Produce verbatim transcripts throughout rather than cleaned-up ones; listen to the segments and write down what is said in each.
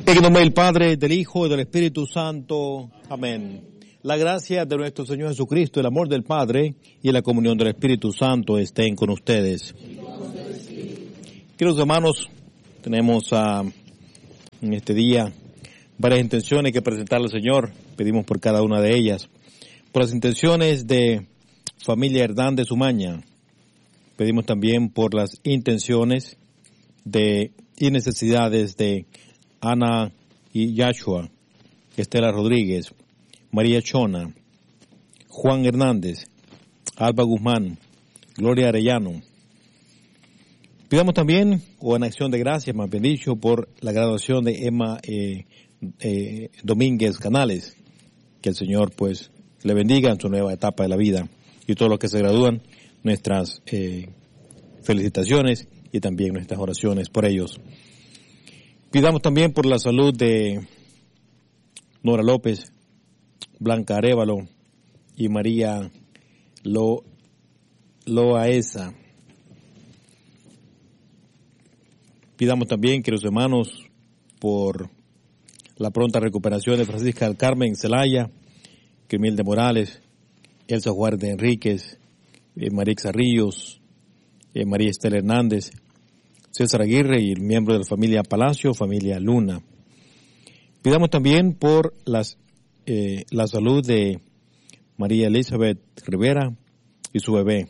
En el nombre del Padre, del Hijo y del Espíritu Santo. Amén. La gracia de nuestro Señor Jesucristo, el amor del Padre y la comunión del Espíritu Santo estén con ustedes. Queridos hermanos, tenemos uh, en este día varias intenciones que presentarle al Señor. Pedimos por cada una de ellas. Por las intenciones de familia Hernández Umaña. Pedimos también por las intenciones de y necesidades de Ana y Yashua, Estela Rodríguez, María Chona, Juan Hernández, Alba Guzmán, Gloria Arellano. Pidamos también, o en acción de gracias, más bien dicho, por la graduación de Emma eh, eh, Domínguez Canales. Que el Señor, pues, le bendiga en su nueva etapa de la vida. Y todos los que se gradúan, nuestras eh, felicitaciones y también nuestras oraciones por ellos. Pidamos también por la salud de Nora López, Blanca Arévalo y María Lo, Loaesa. Pidamos también, queridos hermanos, por la pronta recuperación de Francisca del Carmen Zelaya, Quimil de Morales, Elsa Juárez de Enríquez, eh, Marixa Ríos, eh, María Estela Hernández, César Aguirre y el miembro de la familia Palacio, familia Luna. Pidamos también por las, eh, la salud de María Elizabeth Rivera y su bebé.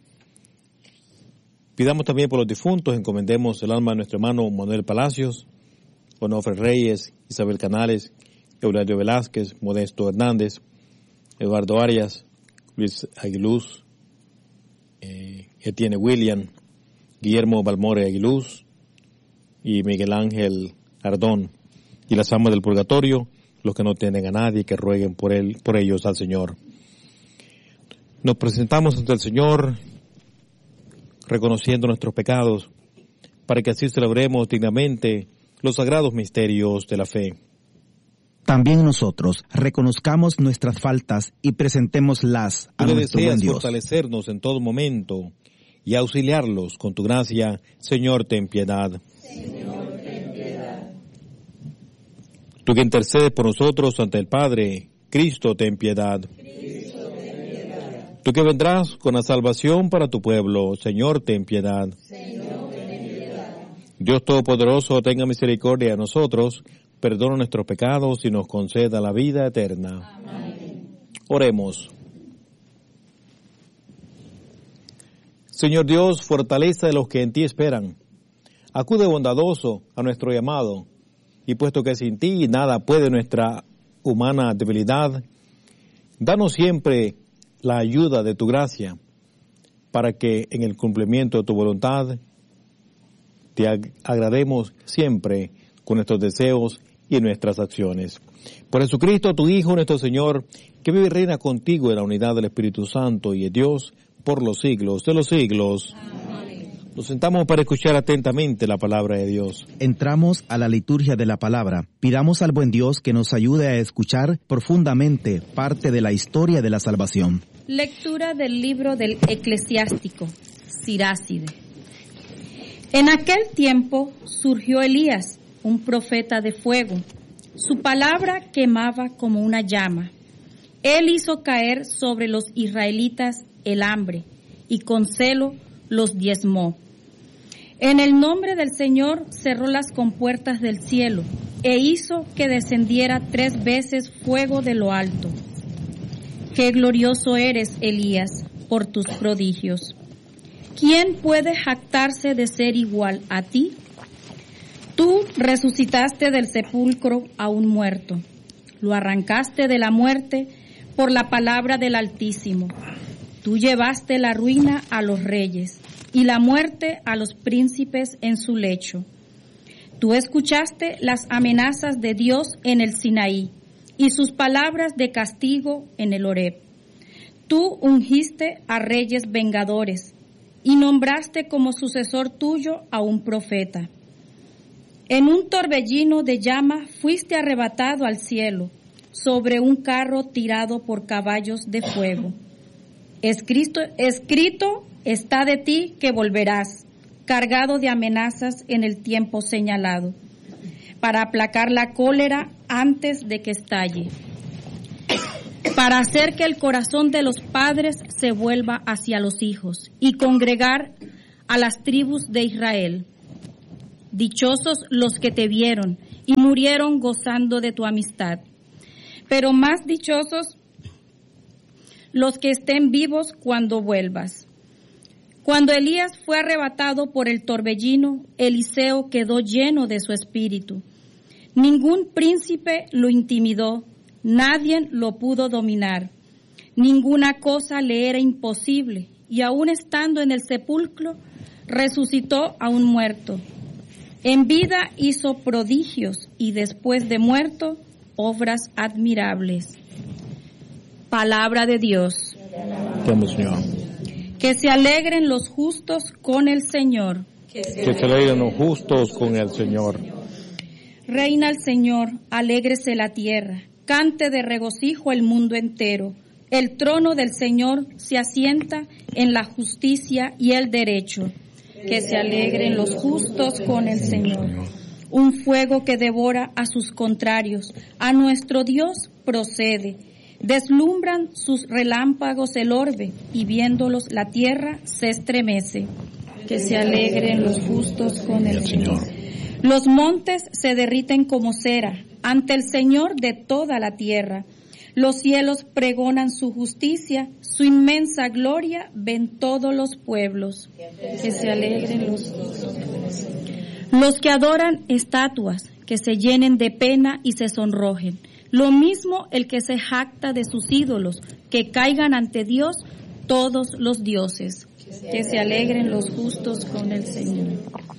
Pidamos también por los difuntos, encomendemos el alma de nuestro hermano Manuel Palacios, Onofre Reyes, Isabel Canales, Euladio Velázquez, Modesto Hernández, Eduardo Arias, Luis Aguiluz, eh, Etienne William, Guillermo Balmore Aguiluz y Miguel Ángel Ardón, y las almas del purgatorio, los que no tienen a nadie, que rueguen por él, por ellos al Señor. Nos presentamos ante el Señor reconociendo nuestros pecados, para que así celebremos dignamente los sagrados misterios de la fe. También nosotros reconozcamos nuestras faltas y presentémoslas a Tú nuestro buen deseas Dios. Fortalecernos en todo momento y auxiliarlos con tu gracia. Señor, ten piedad. Señor, ten piedad. Tú que intercedes por nosotros ante el Padre, Cristo, ten piedad. Cristo, ten piedad. Tú que vendrás con la salvación para tu pueblo, Señor, ten piedad. Señor, ten piedad. Dios Todopoderoso, tenga misericordia de nosotros, perdona nuestros pecados y nos conceda la vida eterna. Amén. Oremos. Señor Dios, fortaleza de los que en ti esperan. Acude bondadoso a nuestro llamado, y puesto que sin ti nada puede nuestra humana debilidad, danos siempre la ayuda de tu gracia, para que en el cumplimiento de tu voluntad te ag- agrademos siempre con nuestros deseos y nuestras acciones. Por Jesucristo, tu Hijo, nuestro Señor, que vive y reina contigo en la unidad del Espíritu Santo y de Dios, por los siglos de los siglos. Amén. Nos sentamos para escuchar atentamente la palabra de Dios. Entramos a la liturgia de la palabra. Pidamos al buen Dios que nos ayude a escuchar profundamente parte de la historia de la salvación. Lectura del libro del Eclesiástico, Siráside. En aquel tiempo surgió Elías, un profeta de fuego. Su palabra quemaba como una llama. Él hizo caer sobre los israelitas el hambre, y con celo los diezmó. En el nombre del Señor cerró las compuertas del cielo, e hizo que descendiera tres veces fuego de lo alto. Qué glorioso eres, Elías, por tus prodigios. ¿Quién puede jactarse de ser igual a ti? Tú resucitaste del sepulcro a un muerto, lo arrancaste de la muerte por la palabra del Altísimo. Tú llevaste la ruina a los reyes y la muerte a los príncipes en su lecho. Tú escuchaste las amenazas de Dios en el Sinaí y sus palabras de castigo en el Horeb. Tú ungiste a reyes vengadores y nombraste como sucesor tuyo a un profeta. En un torbellino de llama fuiste arrebatado al cielo, sobre un carro tirado por caballos de fuego. Escrito, escrito está de ti que volverás, cargado de amenazas en el tiempo señalado. para aplacar la cólera antes de que estalle, para hacer que el corazón de los padres se vuelva hacia los hijos y congregar a las tribus de Israel. Dichosos los que te vieron y murieron gozando de tu amistad, pero más dichosos los que estén vivos cuando vuelvas. Cuando Elías fue arrebatado por el torbellino, Eliseo quedó lleno de su espíritu. Ningún príncipe lo intimidó, nadie lo pudo dominar. Ninguna cosa le era imposible, y aun estando en el sepulcro, resucitó a un muerto. En vida hizo prodigios, y después de muerto, obras admirables. Palabra de Dios. Vamos, Señor. Que se alegren los justos con el Señor. Que se alegren los justos con el Señor. Reina el Señor, alégrese la tierra, cante de regocijo el mundo entero. El trono del Señor se asienta en la justicia y el derecho. Que se alegren los justos con el Señor. Un fuego que devora a sus contrarios, a nuestro Dios procede. Deslumbran sus relámpagos el orbe, y viéndolos la tierra se estremece. Que se alegren los justos con el Señor. Los montes se derriten como cera ante el Señor de toda la tierra. Los cielos pregonan su justicia, su inmensa gloria ven todos los pueblos. Que se alegren los justos. Los que adoran estatuas, que se llenen de pena y se sonrojen. Lo mismo el que se jacta de sus ídolos, que caigan ante Dios todos los dioses. Que se alegren los justos con el Señor.